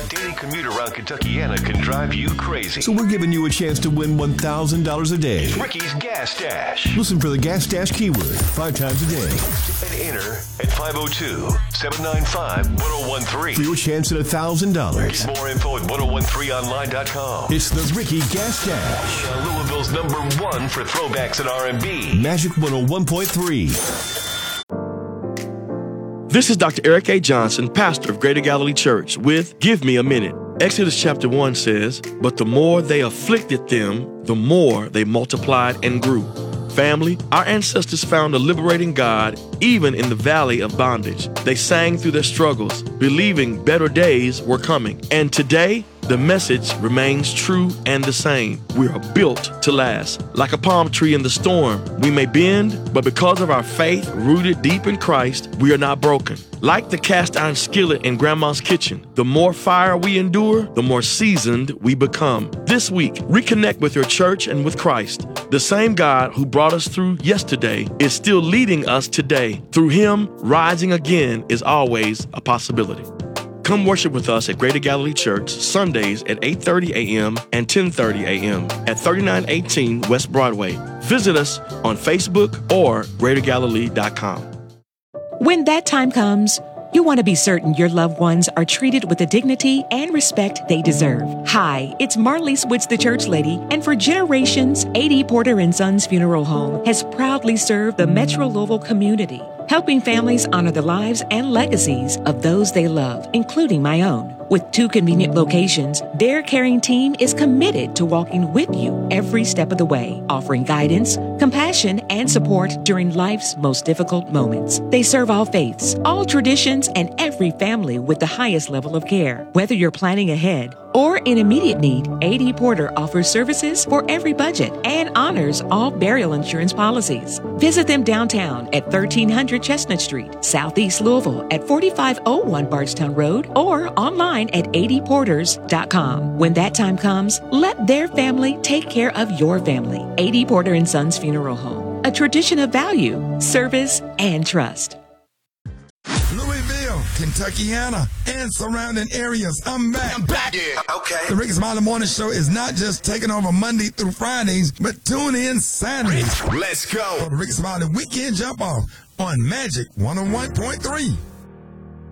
daily commute around Kentuckiana can drive you crazy. So we're giving you a chance to win $1,000 a day. It's Ricky's Gas Stash. Listen for the Gas Stash keyword 5 times a day. And enter at 502-795-1013. For your chance at $1,000. Get more info at 1013online.com. It's the Ricky Gas Stash. Louisville's #1 for throwbacks and R&B. Magic 101.3. This is Dr. Eric A. Johnson, pastor of Greater Galilee Church, with Give Me a Minute. Exodus chapter 1 says, "But the more they afflicted them, the more they multiplied and grew." Family, our ancestors found a liberating God even in the valley of bondage. They sang through their struggles, believing better days were coming. And today, the message remains true and the same. We are built to last. Like a palm tree in the storm, we may bend, but because of our faith rooted deep in Christ, we are not broken. Like the cast iron skillet in Grandma's kitchen, the more fire we endure, the more seasoned we become. This week, reconnect with your church and with Christ. The same God who brought us through yesterday is still leading us today. Through Him, rising again is always a possibility. Come worship with us at Greater Galilee Church Sundays at 8:30 a.m. and 10:30 a.m. at 3918 West Broadway. Visit us on Facebook or greatergalilee.com. When that time comes, you want to be certain your loved ones are treated with the dignity and respect they deserve. Hi, it's Marlise Woods, the church lady, and for generations, A.D. Porter & Sons Funeral Home has proudly served the Metro Louisville community, helping families honor the lives and legacies of those they love, including my own. With 2 convenient locations, their caring team is committed to walking with you every step of the way, offering guidance, compassion, and support during life's most difficult moments. They serve all faiths, all traditions, and every family with the highest level of care. Whether you're planning ahead or in immediate need, A.D. Porter offers services for every budget and honors all burial insurance policies. Visit them downtown at 1300 Chestnut Street, Southeast Louisville at 4501 Bardstown Road, or online at adporters.com. When that time comes, let their family take care of your family. A.D. Porter & Sons Funeral Home, a tradition of value, service, and trust. Louisville, Kentuckiana, and surrounding areas. I'm back. Yeah, okay. The Ricky Smiley Morning Show is not just taking over Monday through Fridays, but tune in Saturdays. Let's go. For the Ricky Smiley Weekend Jump Off on Magic 101.3.